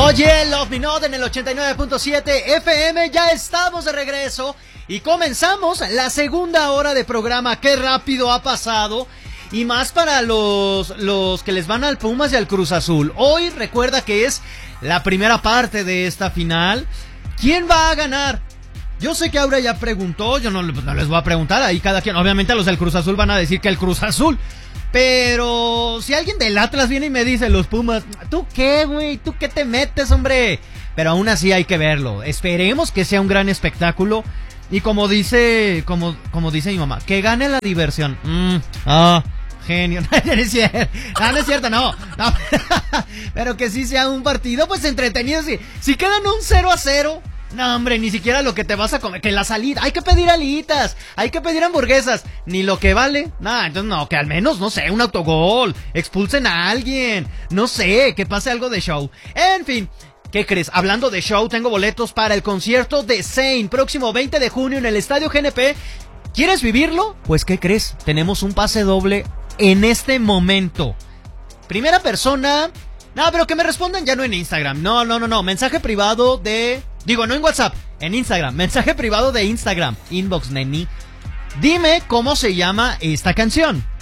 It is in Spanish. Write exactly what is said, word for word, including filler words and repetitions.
Oye, Love Me Not en el ochenta y nueve punto siete F M, ya estamos de regreso y comenzamos la segunda hora de programa. Qué rápido ha pasado, y más para los, los que les van al Pumas y al Cruz Azul. Hoy recuerda que es la primera parte de esta final. ¿Quién va a ganar? Yo sé que Aura ya preguntó, yo no, no les voy a preguntar, ahí cada quien, obviamente los del Cruz Azul van a decir que el Cruz Azul. Pero si alguien del Atlas viene y me dice los Pumas, ¿tú qué, güey? ¿Tú qué te metes, hombre? Pero aún así hay que verlo. Esperemos que sea un gran espectáculo. Y como dice, como, como dice mi mamá, que gane la diversión. Mm, ah, genio. No es cierto, no, no es cierto, no, no. Pero que sí sea un partido pues entretenido. Si, si quedan un cero a cero, no, hombre, ni siquiera lo que te vas a comer, que la salida, hay que pedir alitas, hay que pedir hamburguesas, ni lo que vale, nada, entonces no, que al menos, no sé, un autogol, expulsen a alguien, no sé, que pase algo de show. En fin, ¿qué crees? Hablando de show, tengo boletos para el concierto de Zayn, próximo veinte de junio en el Estadio G N P. ¿Quieres vivirlo? Pues, ¿qué crees? Tenemos un pase doble en este momento. Primera persona... No, pero que me respondan ya no en Instagram. No, no, no, no. Mensaje privado de... Digo, no en WhatsApp, en Instagram. Mensaje privado de Instagram. Inbox, neni. Dime cómo se llama esta canción.